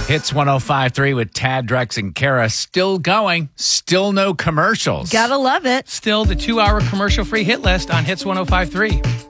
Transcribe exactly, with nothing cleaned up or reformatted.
Hits one oh five point three with Tad, Drex, and Kara still going. Still no commercials. Gotta love it. Still the two-hour commercial-free hit list on Hits one oh five point three.